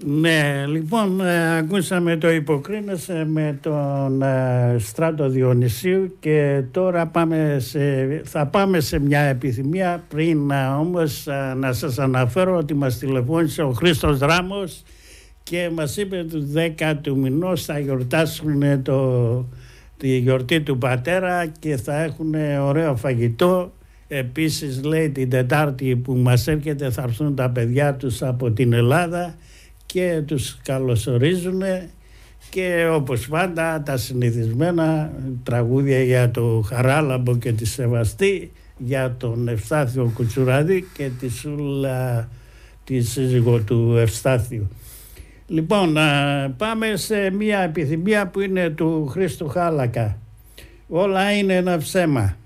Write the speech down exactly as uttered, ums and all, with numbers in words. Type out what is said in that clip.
Ναι, λοιπόν, ε, ακούσαμε το «Υποκρίνεσαι» με τον ε, Στράτο Διονυσίου και τώρα πάμε σε, θα πάμε σε μια επιθυμία. Πριν ε, όμως ε, να σας αναφέρω ότι μας τηλεφώνησε ο Χρήστος Ράμος και μας είπε του δέκα του μηνός θα γιορτάσουν το, τη γιορτή του πατέρα και θα έχουν ωραίο φαγητό. Επίσης λέει την Τετάρτη που μας έρχεται θα έρθουν τα παιδιά τους από την Ελλάδα και τους καλωσορίζουν και όπως πάντα τα συνηθισμένα τραγούδια για το Χαράλαμπο και τη Σεβαστή, για τον Ευστάθιο Κουτσουραδί και τη Σούλα τη σύζυγο του Ευστάθιου. Λοιπόν, πάμε σε μια επιθυμία που είναι του Χρήστου Χάλακα. Όλα είναι ένα ψέμα.